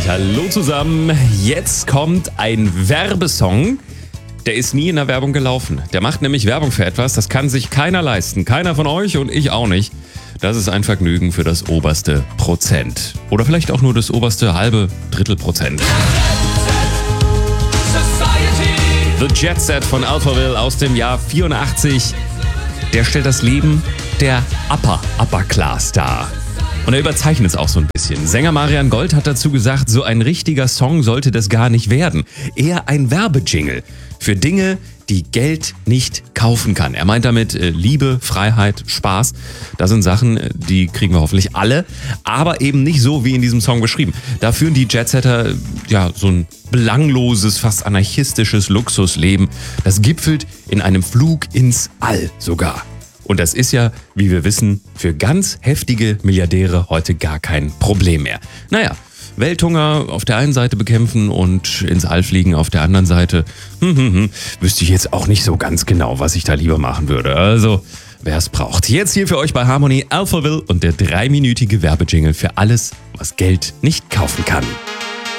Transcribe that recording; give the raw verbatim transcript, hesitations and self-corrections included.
Hallo zusammen. Jetzt kommt ein Werbesong. Der ist nie in der Werbung gelaufen. Der macht nämlich Werbung für etwas, das kann sich keiner leisten. Keiner von euch und ich auch nicht. Das ist ein Vergnügen für das oberste Prozent. Oder vielleicht auch nur das oberste halbe Drittel Prozent. The Jet Set von Alphaville aus dem Jahr vierundachtzig. Der stellt das Leben der Upper Upper Class dar. Und er überzeichnet es auch so ein bisschen. Sänger Marian Gold hat dazu gesagt, so ein richtiger Song sollte das gar nicht werden. Eher ein Werbejingle für Dinge, die Geld nicht kaufen kann. Er meint damit äh, Liebe, Freiheit, Spaß. Das sind Sachen, die kriegen wir hoffentlich alle, aber eben nicht so wie in diesem Song beschrieben. Da führen die Jetsetter ja so ein belangloses, fast anarchistisches Luxusleben. Das gipfelt in einem Flug ins All sogar. Und das ist ja, wie wir wissen, für ganz heftige Milliardäre heute gar kein Problem mehr. Naja, Welthunger auf der einen Seite bekämpfen und ins All fliegen auf der anderen Seite. Hm, hm, hm, wüsste ich jetzt auch nicht so ganz genau, was ich da lieber machen würde. Also, wer es braucht. Jetzt hier für euch bei Harmony Alphaville und der dreiminütige Werbejingle für alles, was Geld nicht kaufen kann.